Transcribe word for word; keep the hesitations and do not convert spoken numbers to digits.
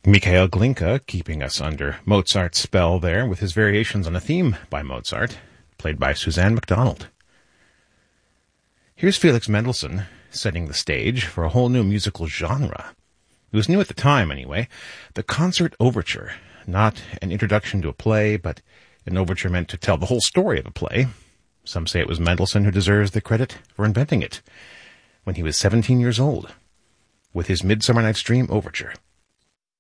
Mikhail Glinka keeping us under Mozart's spell there with his variations on a theme by Mozart, played by Suzanne MacDonald. Here's Felix Mendelssohn setting the stage for a whole new musical genre. It was new at the time, anyway. The Concert Overture, not an introduction to a play, but an overture meant to tell the whole story of a play. Some say it was Mendelssohn who deserves the credit for inventing it, when he was seventeen years old, with his Midsummer Night's Dream Overture.